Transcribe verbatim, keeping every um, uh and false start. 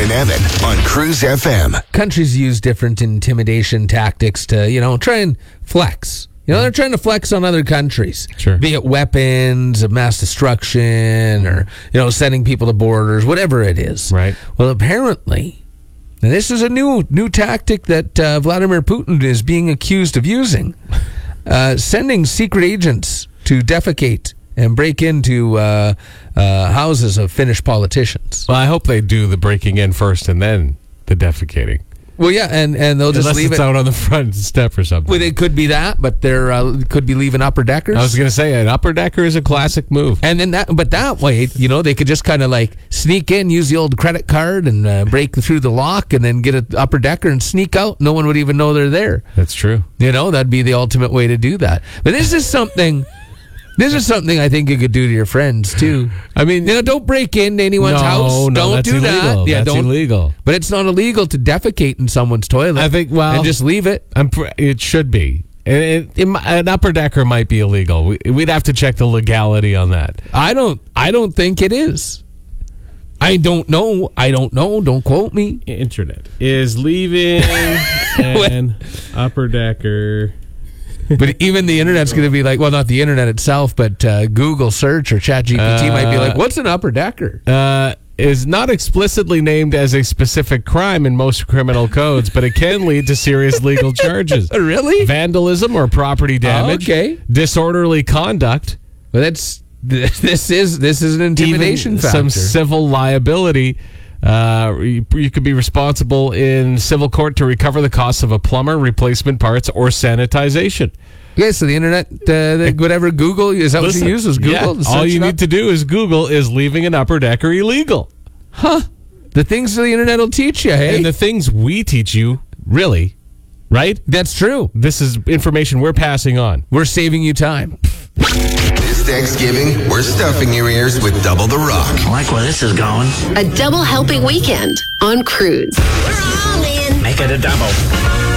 and Evan on Cruise F M. Countries use different intimidation tactics to, you know, try and flex. You know, they're trying to flex on other countries. Sure. Be it weapons of mass destruction or, you know, sending people to borders, whatever it is. Right. Well, apparently, and this is a new new tactic that uh, Vladimir Putin is being accused of using. Uh, sending secret agents to defecate and break into uh, uh, houses of Finnish politicians. Well, I hope they do the breaking in first and then the defecating. Well, yeah, and, and they'll just Unless leave it's it out on the front step or something. Well, it could be that, but they're uh, could be leaving upper deckers. I was going to say an upper decker is a classic move. And then that, but that way, you know, they could just kind of like sneak in, use the old credit card, and uh, break through the lock, and then get an upper decker and sneak out. No one would even know they're there. That's true. You know, that'd be the ultimate way to do that. But this is something. This is something I think you could do to your friends too. I mean, you know, don't break into anyone's no, house. No, don't that's do illegal. that. Yeah, that's don't. illegal. But it's not illegal to defecate in someone's toilet. I think. Well, and just leave it. I'm. Pr- it should be. It, it, it, an upper decker might be illegal. We, we'd have to check the legality on that. I don't. I don't think it is. I don't know. I don't know. Don't quote me. Internet is leaving an upper decker. But even the internet's going to be like, well, not the internet itself, but uh, Google search or ChatGPT uh, might be like, what's an upper decker? Uh, is not explicitly named as a specific crime in most criminal codes, but it can lead to serious legal charges. Really? Vandalism or property damage. Oh, okay. Disorderly conduct. Well, that's this is this is an intimidation Even factor. Some civil liability. Uh, you, you could be responsible in civil court to recover the costs of a plumber, replacement parts, or sanitization. Okay, so the internet, uh, the, whatever Google, is that Listen, what you use? Was Google? Yeah, all you need to do is Google is leaving an upper decker illegal. Huh. The things the internet will teach you, hey? And the things we teach you, really, right? That's true. This is information we're passing on. We're saving you time. This Thanksgiving, we're stuffing your ears with Double the Rock. I like where this is going. A double helping weekend on Cruise. We're all in. Make it a double.